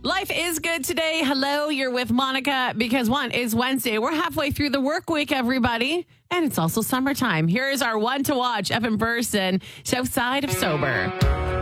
Life is good today. Hello, you're with Monica because one is Wednesday. We're halfway through the work week, everybody. And it's also summertime. Here is our one to watch up in Burson, south side of Sober.